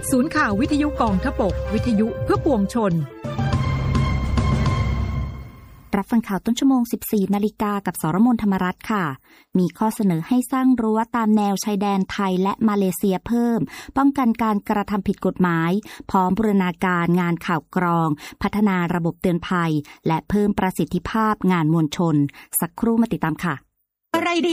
ศูนย์ข่าววิทยุกองทพบกวิทยุเพื่อปวงชนรับฟังข่าวต้นชั่วโมง 14 นาฬิกากับสรมน ธรรมรัตน์ค่ะมีข้อเสนอให้สร้างรั้วตามแนวชายแดนไทยและมาเลเซียเพิ่มป้องกันการกระทำผิดกฎหมายพร้อมบูรณาการงานข่าวกรองพัฒนาระบบเตือนภัยและเพิ่มประสิทธิภาพงานมวลชนสักครู่มาติดตามค่ะอะไรดี